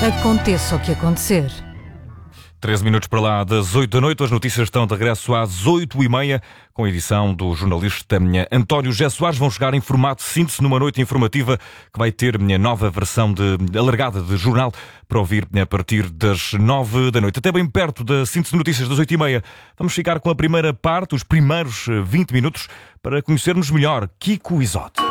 Aconteça o que acontecer. 13 minutos para lá das 8 da noite, as notícias estão de regresso às 8h30, com a edição do jornalista António José Soares. Vão chegar em formato de síntese numa noite informativa que vai ter a nova versão alargada de jornal para ouvir a partir das 9 da noite. Até bem perto da síntese de notícias das 8h30, vamos ficar com a primeira parte, os primeiros 20 minutos, para conhecermos melhor Kiko Isote.